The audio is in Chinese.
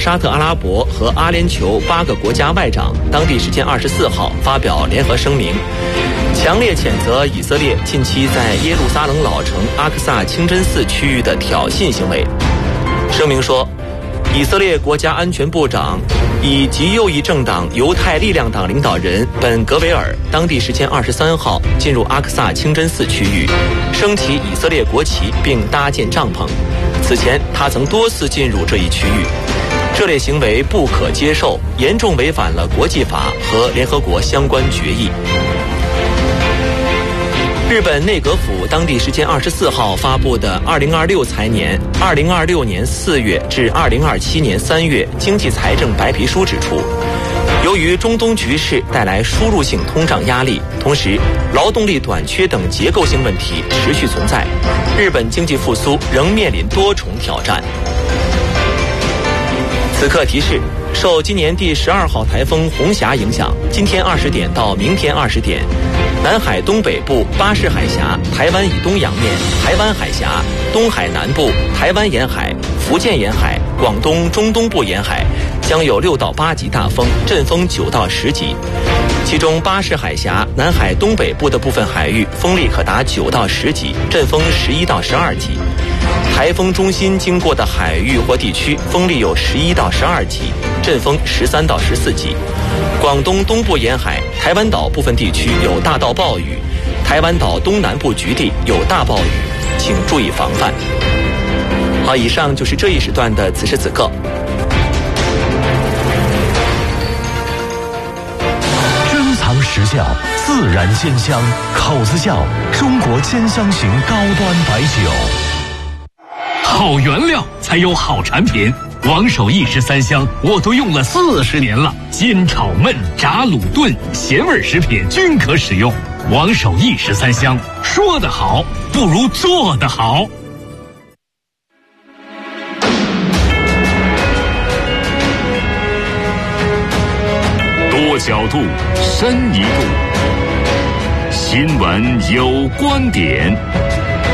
沙特阿拉伯和阿联酋8个国家外长当地时间24号发表联合声明，强烈谴责以色列近期在耶路撒冷老城阿克萨清真寺区域的挑衅行为。声明说，以色列国家安全部长以极右翼政党犹太力量党领导人本格维尔当地时间23号进入阿克萨清真寺区域，升起以色列国旗并搭建帐篷。此前他曾多次进入这一区域，这类行为不可接受，严重违反了国际法和联合国相关决议。日本内阁府当地时间24号发布的2026财年2026年4月至2027年3月经济财政白皮书指出，由于中东局势带来输入性通胀压力，同时劳动力短缺等结构性问题持续存在，日本经济复苏仍面临多重挑战。此刻提示，受今年第12号台风红霞影响，今天20点到明天20点，南海东北部、巴士海峡、台湾以东洋面、台湾海峡、东海南部、台湾沿海、福建沿海、广东中东部沿海将有6到8级大风，阵风9到10级。其中巴士海峡、南海东北部的部分海域风力可达9到10级，阵风11到12级。台风中心经过的海域或地区风力有11到12级，阵风13到14级。广东东部沿海、台湾岛部分地区有大到暴雨，台湾岛东南部局地有大暴雨，请注意防范。好，以上就是这一时段的此时此刻。 珍藏时效，自然鲜香，口子窖中国鲜香型高端白酒。 好原料才有好产品，王守义13香我都用了40年了，煎炒焖炸卤炖咸味食品均可使用。王守义13香，说得好不如做得好。多角度，深一步，新闻有观点。